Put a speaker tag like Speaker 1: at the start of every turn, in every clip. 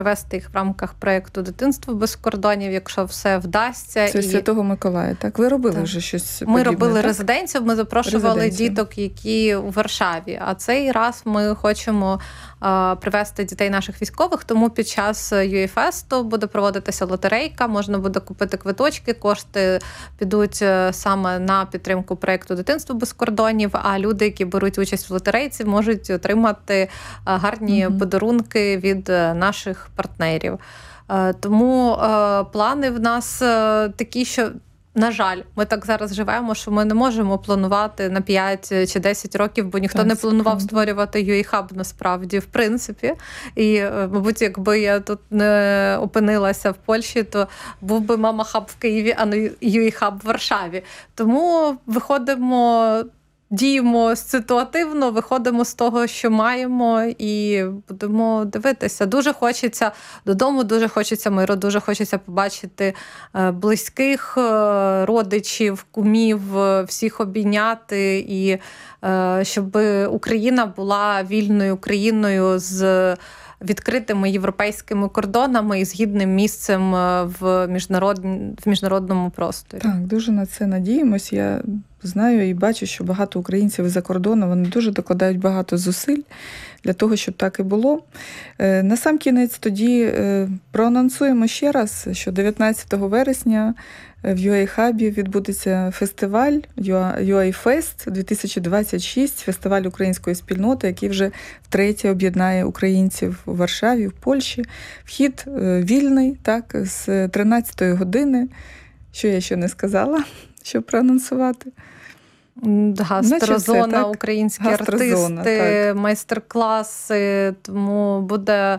Speaker 1: провести їх в рамках проєкту «Дитинство без кордонів», якщо все вдасться.
Speaker 2: Це Святого Миколая, так? Ви робили вже щось подібне?
Speaker 1: Ми робили
Speaker 2: так?
Speaker 1: резиденцію, ми запрошували діток, які у Варшаві. А цей раз ми хочемо привезти дітей наших військових, тому під час UA-фесту буде проводитися лотерейка, можна буде купити квиточки, кошти підуть саме на підтримку проєкту «Дитинство без кордонів», а люди, які беруть участь в лотерейці, можуть отримати гарні подарунки від наших партнерів. Тому плани в нас такі, що, на жаль, ми так зараз живемо, що ми не можемо планувати на 5 чи 10 років, бо ніхто не планував створювати UA-хаб насправді, в принципі. І, мабуть, якби я тут не опинилася в Польщі, то був би мама-хаб в Києві, а не UA-хаб в Варшаві. Тому діємо ситуативно, виходимо з того, що маємо, і будемо дивитися. Дуже хочеться додому, дуже хочеться миру, дуже хочеться побачити близьких, родичів, кумів, всіх обійняти, і щоб Україна була вільною країною з відкритими європейськими кордонами і з гідним місцем в міжнародному просторі.
Speaker 2: Так, дуже на це надіємось. Я знаю і бачу, що багато українців за кордоном, вони дуже докладають багато зусиль для того, щоб так і було. Насамкінець тоді проанонсуємо ще раз, що 19 вересня в UA-хабі відбудеться фестиваль UA-фест 2026, фестиваль української спільноти, який вже втретє об'єднає українців у Варшаві, в Польщі. Вхід вільний, так, з 13-ї години. Що я ще не сказала, щоб проанонсувати?
Speaker 1: Гастрозона, українські артисти, майстер-класи, тому буде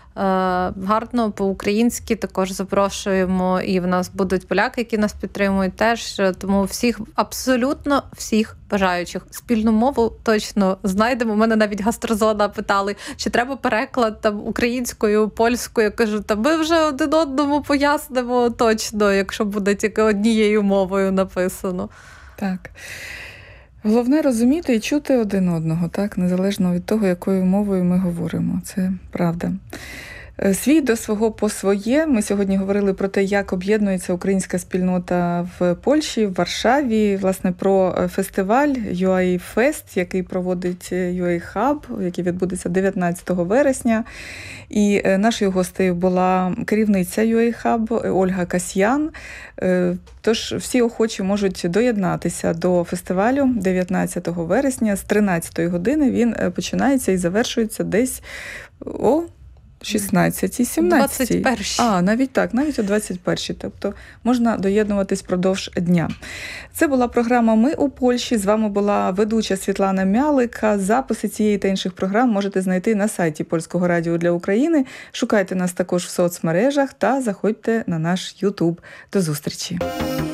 Speaker 1: гарно по-українськи. Також запрошуємо, і в нас будуть поляки, які нас підтримують теж, тому всіх, абсолютно всіх бажаючих спільну мову точно знайдемо. У мене навіть гастрозона питали, чи треба переклад там українською, польською. Я кажу, та ми вже один одному пояснимо точно, якщо буде тільки однією мовою написано.
Speaker 2: Так. Головне розуміти і чути один одного, так, незалежно від того, якою мовою ми говоримо. Це правда. Свій до свого по своє. Ми сьогодні говорили про те, як об'єднується українська спільнота в Польщі, в Варшаві, власне, про фестиваль UA-фест, який проводить UA-хаб, який відбудеться 19 вересня. І нашою гостею була керівниця UA-хаб Ольга Касьян. Тож всі охочі можуть доєднатися до фестивалю 19 вересня з 13 години. Він починається і завершується десь о 16-й, 17-й.
Speaker 1: 21-й.
Speaker 2: Навіть так, навіть о 21-й. Тобто можна доєднуватись впродовж дня. Це була програма «Ми у Польщі». З вами була ведуча Світлана Мялика. Записи цієї та інших програм можете знайти на сайті Польського радіо для України. Шукайте нас також в соцмережах та заходьте на наш YouTube. До зустрічі!